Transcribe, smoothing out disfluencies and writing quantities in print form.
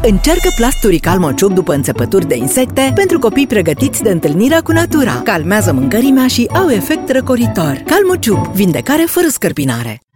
Încearcă plasturi Calmociuc după înțepături de insecte pentru copii pregătiți de întâlnirea cu natura. Calmează mâncărimea și au efect răcoritor. Calmociuc, vindecare fără scărpinare.